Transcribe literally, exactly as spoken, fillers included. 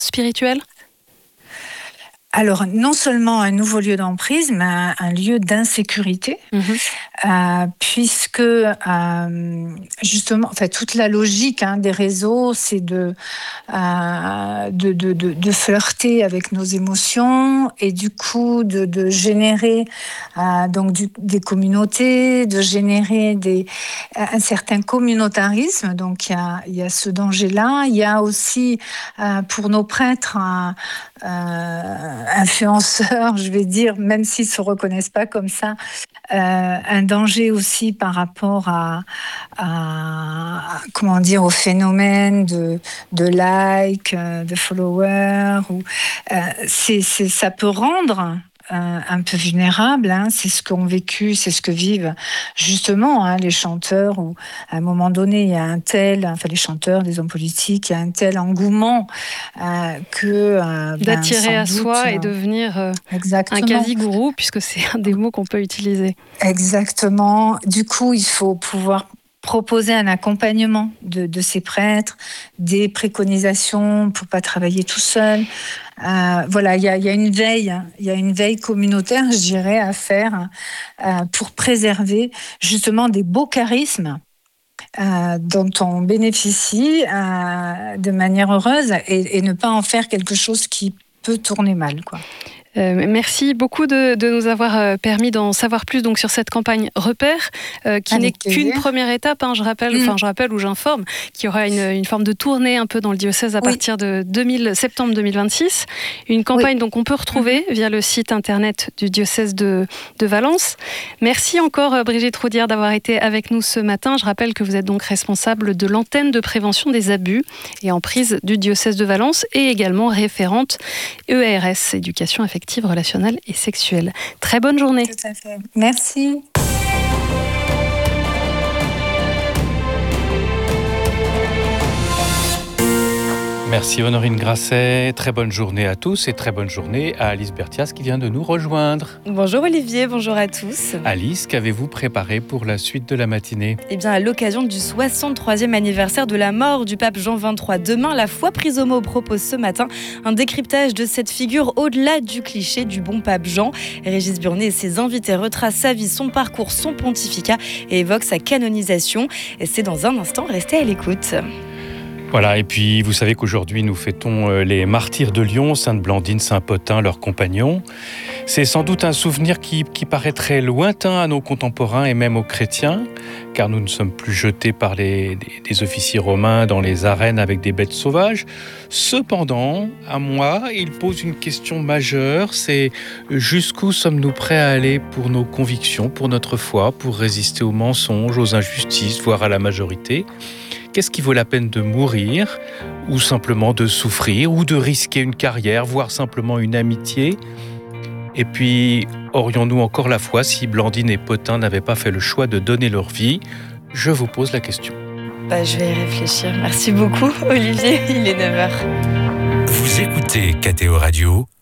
spirituel ? Alors, non seulement un nouveau lieu d'emprise, mais un, un lieu d'insécurité, mmh. euh, puisque euh, justement, enfin, toute la logique hein, des réseaux, c'est de, euh, de, de, de, de flirter avec nos émotions et du coup de, de générer euh, donc du, des communautés, de générer des, un certain communautarisme. Donc, il y a, il y a ce danger-là. Il y a aussi, euh, pour nos prêtres, un, euh, influenceurs, je vais dire, même s'ils ne se reconnaissent pas comme ça, euh, un danger aussi par rapport à, à comment dire, au phénomène de, de likes, de followers. Ou, euh, c'est, c'est, ça peut rendre un peu vulnérable, hein, c'est ce qu'ont vécu, c'est ce que vivent justement hein, les chanteurs, où à un moment donné, il y a un tel, enfin les chanteurs, les hommes politiques, il y a un tel engouement euh, que... Euh, d'attirer ben, à doute, soi euh, et devenir euh, exactement. un quasi-gourou, puisque c'est un des mots qu'on peut utiliser. Exactement. Du coup, il faut pouvoir proposer un accompagnement de, de ces prêtres, des préconisations pour pas travailler tout seul. Euh, voilà, il y a, y a une veille, il y a une veille communautaire, je dirais, à faire euh, pour préserver justement des beaux charismes euh, dont on bénéficie euh, de manière heureuse et, et ne pas en faire quelque chose qui peut tourner mal, quoi. Euh, merci beaucoup de, de nous avoir euh, permis d'en savoir plus donc, sur cette campagne Repère, euh, qui Avec n'est plaisir. qu'une première étape, hein, je rappelle, enfin mmh. je rappelle ou j'informe, qu'il y aura une, une forme de tournée un peu dans le diocèse à oui. partir de deux mille, septembre deux mille vingt-six. Une campagne oui. donc, qu'on peut retrouver mmh. via le site internet du diocèse de, de Valence. Merci encore Brigitte Roudière d'avoir été avec nous ce matin. Je rappelle que vous êtes donc responsable de l'antenne de prévention des abus et emprises du diocèse de Valence et également référente E A R S, éducation affective relationnelle et sexuelle. Très bonne journée. Tout à fait. Merci. Merci Honorine Grasset, très bonne journée à tous et très bonne journée à Alice Berthias qui vient de nous rejoindre. Bonjour Olivier, bonjour à tous. Alice, qu'avez-vous préparé pour la suite de la matinée ? Eh bien, à l'occasion du soixante-troisième anniversaire de la mort du pape Jean vingt-trois, demain, la Foi prise au mot propose ce matin un décryptage de cette figure au-delà du cliché du bon pape Jean. Régis Burnet et ses invités retracent sa vie, son parcours, son pontificat et évoquent sa canonisation. Et c'est dans un instant, restez à l'écoute. Voilà, et puis vous savez qu'aujourd'hui nous fêtons les martyrs de Lyon, Sainte Blandine, Saint Pothin, leurs compagnons. C'est sans doute un souvenir qui, qui paraît très lointain à nos contemporains et même aux chrétiens, car nous ne sommes plus jetés par les, des, des officiers romains dans les arènes avec des bêtes sauvages. Cependant, à moi, il pose une question majeure, c'est jusqu'où sommes-nous prêts à aller pour nos convictions, pour notre foi, pour résister aux mensonges, aux injustices, voire à la majorité ? Qu'est-ce qui vaut la peine de mourir, ou simplement de souffrir, ou de risquer une carrière, voire simplement une amitié ? Et puis, aurions-nous encore la foi si Blandine et Pothin n'avaient pas fait le choix de donner leur vie ? Je vous pose la question. Bah, je vais y réfléchir. Merci beaucoup, Olivier. Il est neuf heures. Vous écoutez K T O Radio,